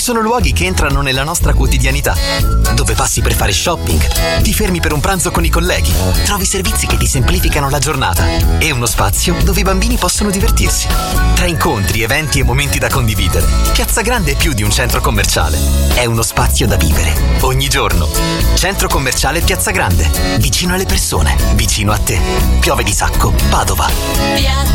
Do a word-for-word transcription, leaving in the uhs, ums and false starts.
sono luoghi che entrano nella nostra quotidianità, dove passi per fare shopping, ti fermi per un pranzo con i colleghi, trovi servizi che ti semplificano la giornata e uno spazio dove i bambini possono divertirsi. Tra incontri, eventi e momenti da condividere, Piazza Grande è più di un centro commerciale. È uno spazio da vivere ogni giorno. Centro commerciale Piazza Grande, vicino alle persone, vicino a te. Piove di Sacco, Padova.